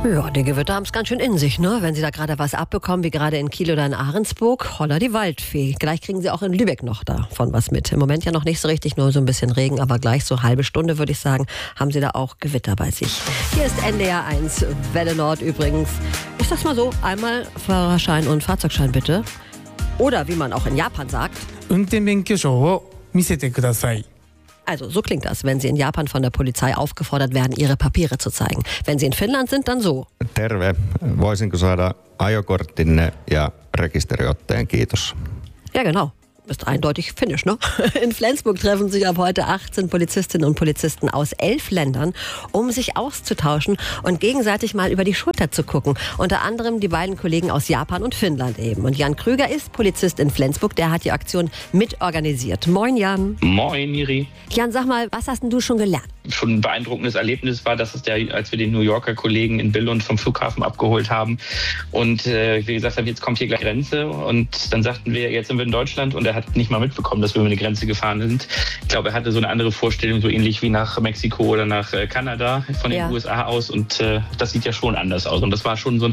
Ja, die Gewitter haben es ganz schön in sich, ne? Wenn sie da gerade was abbekommen, wie gerade in Kiel oder in Ahrensburg, holla die Waldfee. Gleich kriegen sie auch in Lübeck noch davon was mit. Im Moment ja noch nicht so richtig, nur so ein bisschen Regen, aber gleich so halbe Stunde, würde ich sagen, haben sie da auch Gewitter bei sich. Hier ist NDR 1, Welle Nord übrigens. Ich sag's mal so, einmal Fahrerschein und Fahrzeugschein bitte. Oder wie man auch in Japan sagt. 運転免許証を見せてください. Also so klingt das, wenn Sie in Japan von der Polizei aufgefordert werden, Ihre Papiere zu zeigen. Wenn Sie in Finnland sind, dann so. Terve. Voisinko saada ajokorttinne ja rekisteriotteen, kiitos. Ja, genau. Ist eindeutig finnisch, ne? In Flensburg treffen sich ab heute 18 Polizistinnen und Polizisten aus 11 Ländern, um sich auszutauschen und gegenseitig mal über die Schulter zu gucken. Unter anderem die beiden Kollegen aus Japan und Finnland eben. Und Jan Krüger ist Polizist in Flensburg, der hat die Aktion mitorganisiert. Moin Jan. Moin Miri. Jan, sag mal, was hast denn du schon gelernt? Schon ein beeindruckendes Erlebnis war, dass als wir den New Yorker Kollegen in Billund vom Flughafen abgeholt haben und wir gesagt haben, jetzt kommt hier gleich Grenze, und dann sagten wir, jetzt sind wir in Deutschland, und er hat nicht mal mitbekommen, dass wir über eine Grenze gefahren sind. Ich glaube, er hatte so eine andere Vorstellung, so ähnlich wie nach Mexiko oder nach Kanada von den USA aus, und das sieht ja schon anders aus, und das war schon so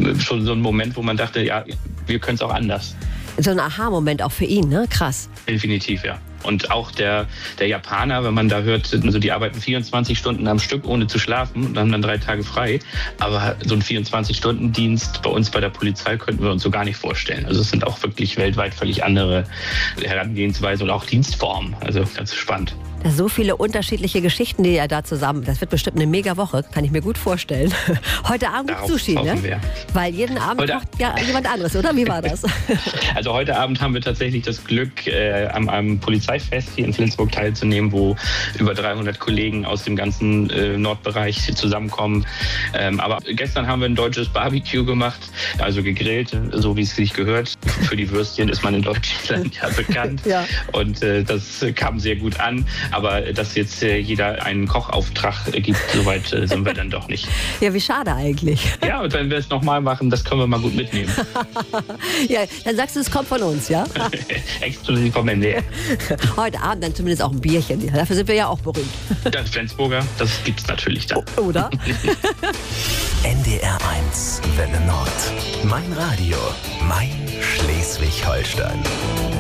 ein Moment, wo man dachte, ja, wir können es auch anders. So ein Aha-Moment auch für ihn, ne? Krass. Definitiv, ja. Und auch der Japaner, wenn man da hört, also die arbeiten 24 Stunden am Stück, ohne zu schlafen, und haben dann 3 Tage frei. Aber so einen 24-Stunden-Dienst bei uns bei der Polizei könnten wir uns so gar nicht vorstellen. Also es sind auch wirklich weltweit völlig andere Herangehensweise und auch Dienstformen. Also ganz spannend. So viele unterschiedliche Geschichten, die er da zusammen. Das wird bestimmt eine mega Woche, kann ich mir gut vorstellen. Heute Abend Darauf Sushi, ne? wir. Weil jeden Abend kocht ja jemand anderes, oder? Wie war das? Also heute Abend haben wir tatsächlich das Glück, an einem Polizeifest hier in Flensburg teilzunehmen, wo über 300 Kollegen aus dem ganzen Nordbereich zusammenkommen. Aber gestern haben wir ein deutsches Barbecue gemacht, also gegrillt, so wie es sich gehört. Für die Würstchen ist man in Deutschland ja bekannt. Ja. Und das kam sehr gut an. Aber dass jetzt jeder einen Kochauftrag gibt, soweit sind wir dann doch nicht. Ja, wie schade eigentlich. Ja, und wenn wir es nochmal machen, das können wir mal gut mitnehmen. Ja, dann sagst du, es kommt von uns, ja? Exklusiv vom NDR. Heute Abend dann zumindest auch ein Bierchen. Dafür sind wir ja auch berühmt. Das Flensburger, das gibt's natürlich da. Oder? NDR 1, Welle Nord. Mein Radio, mein Schleswig-Holstein.